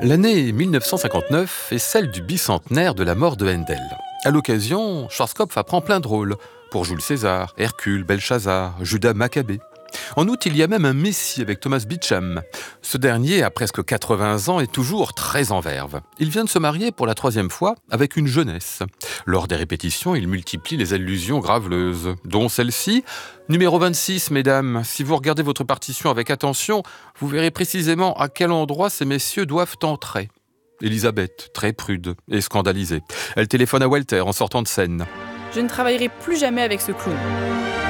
L'année 1959 est celle du bicentenaire de la mort de Handel. À l'occasion, Schwarzkopf apprend plein de rôles pour Jules César, Hercule, Belshazzar, Judas Maccabée. En outre, il y a même un Messie avec Thomas Beecham. Ce dernier, à presque 80 ans, est toujours très en verve. Il vient de se marier pour la 3e fois avec une jeunesse. Lors des répétitions, il multiplie les allusions graveleuses, dont celle-ci. Numéro 26, mesdames, si vous regardez votre partition avec attention, vous verrez précisément à quel endroit ces messieurs doivent entrer. Elisabeth, très prude et scandalisée. Elle téléphone à Walter en sortant de scène. Je ne travaillerai plus jamais avec ce clown.